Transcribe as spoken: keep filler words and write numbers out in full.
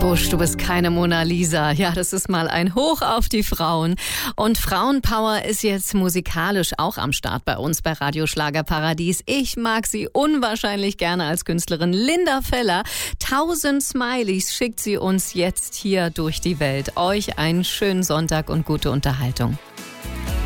Busch, du bist keine Mona Lisa. Ja, das ist mal ein Hoch auf die Frauen. Und Frauenpower ist jetzt musikalisch auch am Start bei uns bei Radio Schlagerparadies. Ich mag sie unwahrscheinlich gerne als Künstlerin. Linda Feller, tausend Smileys schickt sie uns jetzt hier durch die Welt. Euch einen schönen Sonntag und gute Unterhaltung.